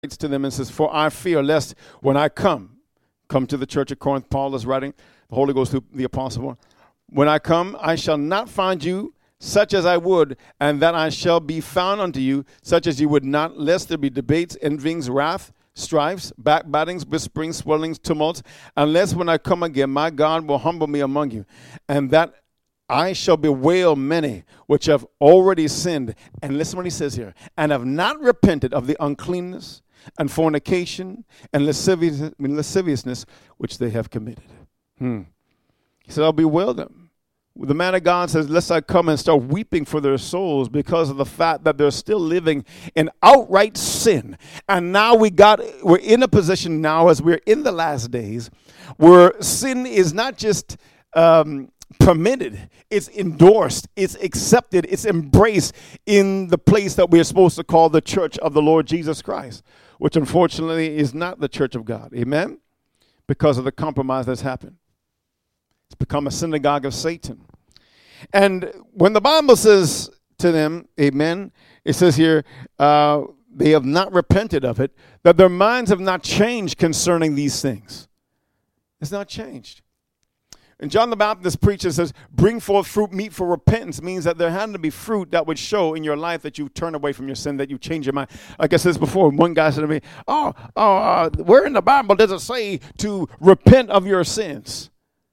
to them and says, for I fear lest when I come to the church of Corinth, Paul is writing, the Holy Ghost through the apostle Paul, when I come, I shall not find you such as I would, and that I shall be found unto you, such as you would not, lest there be debates, envyings, wrath, strifes, backbitings, whisperings, swellings, tumults, unless when I come again, my God will humble me among you, and that I shall bewail many which have already sinned. And listen what he says here, and have not repented of the uncleanness and fornication and lasciviousness which they have committed. He said, I'll bewail them. The man of God says, lest I come and start weeping for their souls because of the fact that they're still living in outright sin. And now we're in a position now, as we're in the last days, where sin is not just permitted, it's endorsed, it's accepted, it's embraced in the place that we're supposed to call the church of the Lord Jesus Christ, which unfortunately is not the church of God. Amen? Because of the compromise that's happened. It's become a synagogue of Satan. And when the Bible says to them, amen, it says here, they have not repented of it, that their minds have not changed concerning these things. It's not changed. And John the Baptist preacher says, bring forth fruit meet for repentance, means that there had to be fruit that would show in your life that you turn away from your sin, that you change your mind. Like I said before, one guy said to me, where in the Bible does it say to repent of your sins?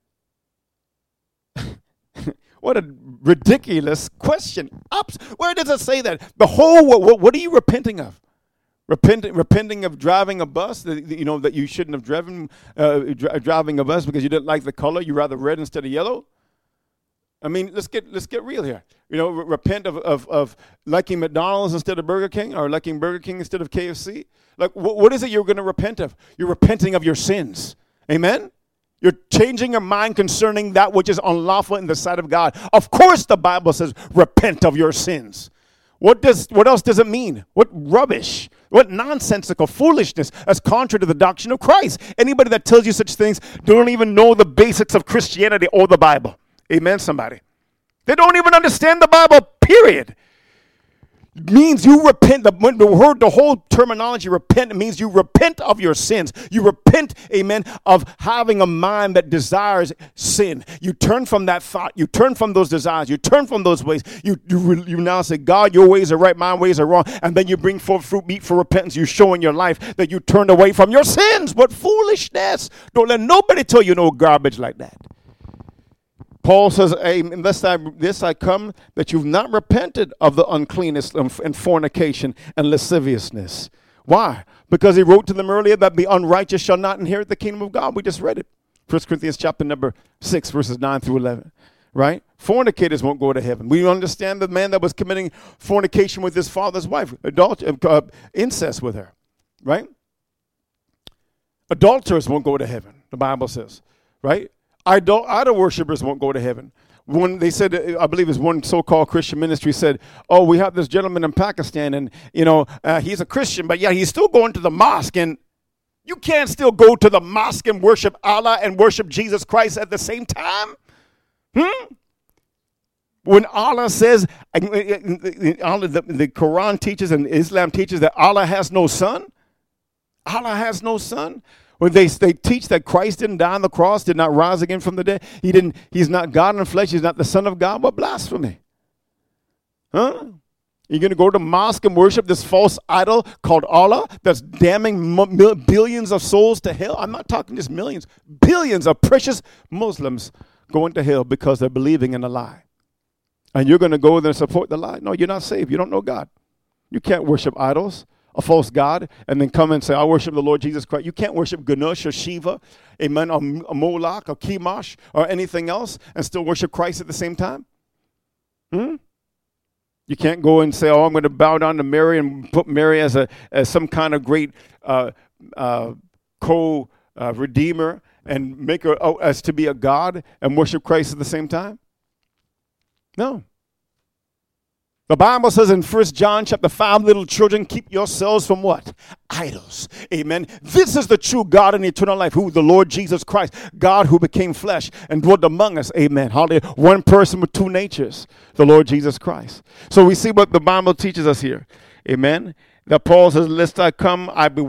What a ridiculous question. Where does it say that? What are you repenting of? Repenting of driving a bus that you shouldn't have driven, driving a bus because you didn't like the color. You rather red instead of yellow. I mean, let's get real here. Repent of liking McDonald's instead of Burger King, or liking Burger King instead of KFC. Like, what is it you're going to repent of? You're repenting of your sins. Amen? You're changing your mind concerning that which is unlawful in the sight of God. Of course, the Bible says, repent of your sins. What else does it mean? What rubbish? What nonsensical foolishness as contrary to the doctrine of Christ. Anybody that tells you such things don't even know the basics of Christianity or the Bible. Amen, somebody. They don't even understand the Bible, period. It means you repent. The whole terminology repent means you repent of your sins. You repent, amen, of having a mind that desires sin. You turn from that thought. You turn from those desires. You turn from those ways. You now say, God, your ways are right, my ways are wrong. And then you bring forth fruit meet for repentance. You show in your life that you turned away from your sins. What foolishness. Don't let nobody tell you no garbage like that. Paul says, unless I come, that you've not repented of the uncleanness and fornication and lasciviousness. Why? Because he wrote to them earlier that the unrighteous shall not inherit the kingdom of God. We just read it. 1 Corinthians chapter number 6, verses 9 through 11. Right? Fornicators won't go to heaven. We understand the man that was committing fornication with his father's wife, incest with her. Right? Adulterers won't go to heaven, the Bible says. Right? Idol worshippers won't go to heaven. When they said, I believe it's one so-called Christian ministry said, we have this gentleman in Pakistan, and, he's a Christian, but yeah, he's still going to the mosque, and you can't still go to the mosque and worship Allah and worship Jesus Christ at the same time? When Allah says, the Quran teaches and Islam teaches that Allah has no son? Allah has no son? When they teach that Christ didn't die on the cross, did not rise again from the dead, he's not God in the flesh, he's not the Son of God, what blasphemy? Huh? You're going to go to mosque and worship this false idol called Allah that's damning billions of souls to hell? I'm not talking just millions. Billions of precious Muslims going to hell because they're believing in a lie. And you're going to go there and support the lie? No, you're not saved. You don't know God. You can't worship idols, a false god, and then come and say, I worship the Lord Jesus Christ. You can't worship Ganesh or Shiva, amen, or Moloch or Chemosh or anything else and still worship Christ at the same time. You can't go and say, I'm going to bow down to Mary and put Mary as some kind of great co-redeemer and make her as to be a god and worship Christ at the same time. No. The Bible says in 1 John chapter 5, little children, keep yourselves from what? Idols. Amen. This is the true God and eternal life, who the Lord Jesus Christ, God who became flesh and dwelt among us. Amen. Hallelujah. One person with two natures, the Lord Jesus Christ. So we see what the Bible teaches us here. Amen. That Paul says, lest I come, I be